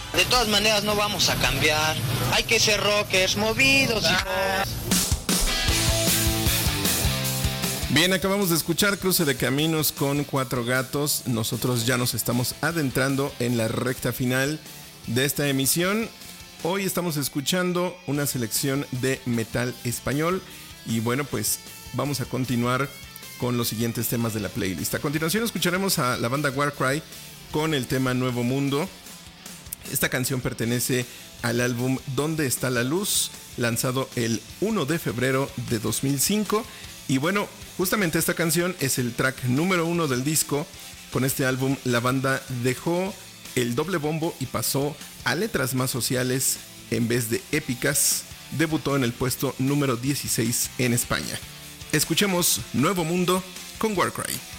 De todas maneras no vamos a cambiar. Hay que ser rockers movidos, hijos. Bien, acabamos de escuchar Cruce de Caminos con Cuatro Gatos. Nosotros ya nos estamos adentrando en la recta final de esta emisión. Hoy estamos escuchando una selección de metal español. Y bueno, pues vamos a continuar con los siguientes temas de la playlist. A continuación escucharemos a la banda Warcry con el tema Nuevo Mundo. Esta canción pertenece al álbum ¿Dónde está la luz?, lanzado el 1 de febrero de 2005. Y bueno, justamente esta canción es el track número 1 del disco. Con este álbum la banda dejó el doble bombo y pasó a letras más sociales en vez de épicas. Debutó en el puesto número 16 en España. Escuchemos Nuevo Mundo con Warcry.